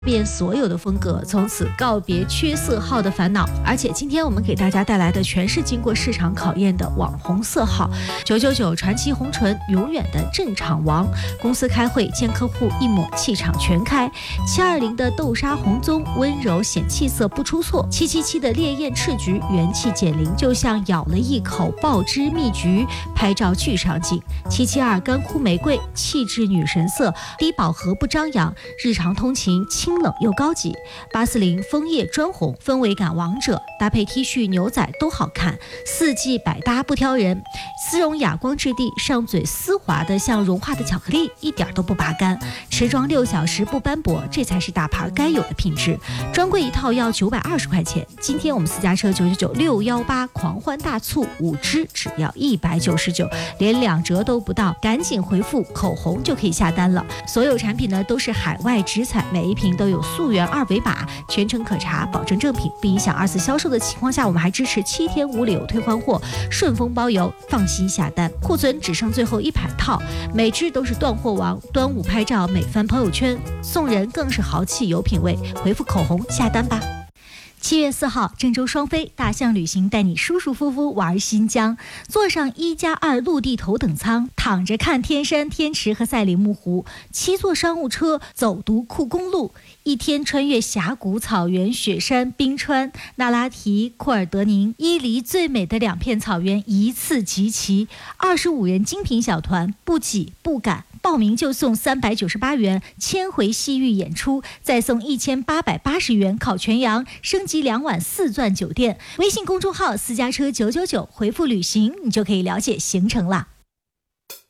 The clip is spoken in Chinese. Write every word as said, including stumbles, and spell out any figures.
遍所有的风格，从此告别缺色号的烦恼。而且今天我们给大家带来的全是经过市场考验的网红色号。九九九传奇红唇，永远的镇场王。公司开会见客户，一抹气场全开。七二零的豆沙红棕，温柔显气色不出错。七七七的烈焰赤橘，元气减龄，就像咬了一口爆汁蜜橘，拍照巨上镜。七七二干枯玫瑰，气质女神色，低饱和不张扬，日常通勤清冷又高级。八四零枫叶砖红，氛围感王者，搭配 T 恤牛仔都好看，四季百搭不挑人。丝绒哑光质地，上嘴丝滑的像融化的巧克力，一点都不拔干。持妆六小时不斑驳，这才是大牌该有的品质。专柜一套要九百二十块钱，今天我们私家车九九九六一八狂欢大促，五支只要一百九十九，连两折都不到，赶紧回复口红就可以下单了。所有产品呢都是海外直采，每一瓶都有溯源二维码，全程可查，保证正品，不影响二次销售的情况下，我们还支持七天无理由退换货，顺丰包邮，放心下单。库存只剩最后一百套，每支都是断货王。端午拍照美翻朋友圈，送人更是豪气有品位，回复口红下单吧。七月四号，郑州双飞大象旅行带你舒舒服服玩新疆，坐上一加二陆地头等舱，躺着看天山、天池和赛里木湖，七座商务车走独库公路，一天穿越峡谷、草原、雪山、冰川、那拉提、库尔德宁、伊犁最美的两片草原一次集齐，二十五人精品小团，不挤不赶。报名就送三百九十八元千回西域演出，再送一千八百八十元烤全羊，升级两晚四钻酒店。微信公众号私家车九九九，回复旅行，你就可以了解行程了。